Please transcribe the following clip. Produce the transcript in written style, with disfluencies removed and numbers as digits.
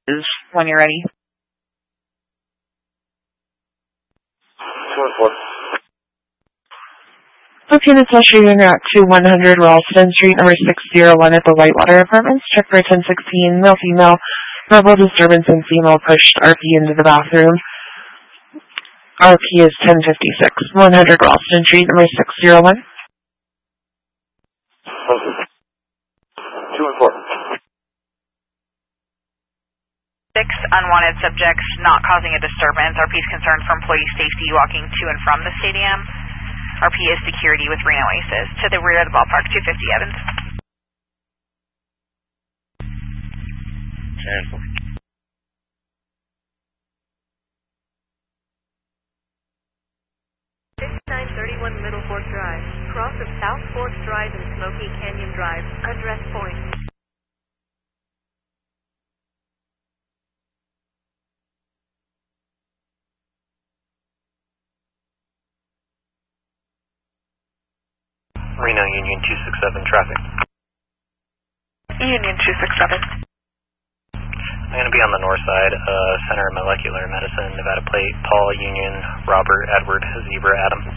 when you're ready. 214. Okay, this is shooting route to 100 Ralston Street, number 601 at the Whitewater Apartments. Check for 1016, male, female, verbal disturbance and female pushed RP into the bathroom. RP is 1056, 100 Ralston Street, number 601. 214. 6 unwanted subjects not causing a disturbance. RP is concerned for employee safety walking to and from the stadium. RP is security with Reno Aces to the rear of the ballpark, 250 Evans. 6931 Middle Fork Drive, cross of South Fork Drive and Smoky Canyon Drive, address point. Reno Union 267 traffic. Union 267. I'm going to be on the north side, Center of Molecular Medicine, Nevada Plate, Paul, Union, Robert, Edward, Zebra, Adam.